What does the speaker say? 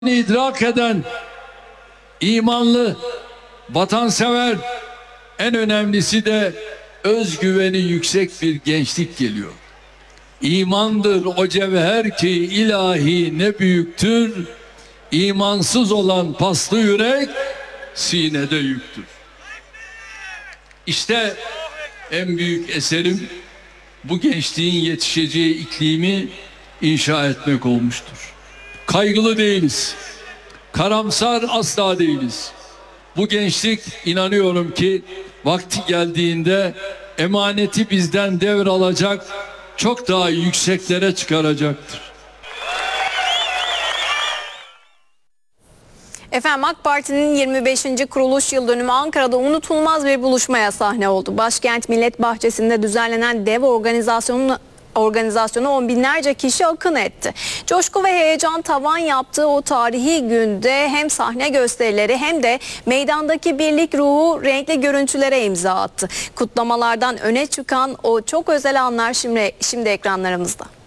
idrak eden, imanlı, vatansever, en önemlisi de özgüveni yüksek bir gençlik geliyor. İmandır o cevher ki ilahi ne büyüktür, imansız olan paslı yürek sinede yüktür. İşte en büyük eserim bu gençliğin yetişeceği iklimi inşa etmek olmuştur. Kaygılı değiliz, karamsar asla değiliz. Bu gençlik, inanıyorum ki vakti geldiğinde emaneti bizden devralacak, çok daha yükseklere çıkaracaktır. Efendim, AK Parti'nin 25. kuruluş yıl dönümü Ankara'da unutulmaz bir buluşmaya sahne oldu. Başkent Millet Bahçesi'nde düzenlenen dev organizasyona on binlerce kişi akın etti. Coşku ve heyecan tavan yaptığı o tarihi günde hem sahne gösterileri hem de meydandaki birlik ruhu renkli görüntülere imza attı. Kutlamalardan öne çıkan o çok özel anlar şimdi ekranlarımızda.